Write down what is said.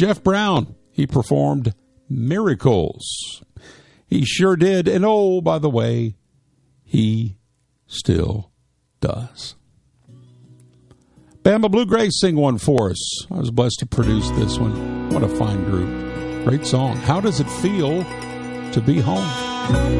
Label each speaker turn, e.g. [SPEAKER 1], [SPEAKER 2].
[SPEAKER 1] Jeff Brown, he performed Miracles. He sure did. And oh, by the way, he still does. Bama Bluegrass sing one for us. I was blessed to produce this one. What a fine group. Great song. How does it feel to be home?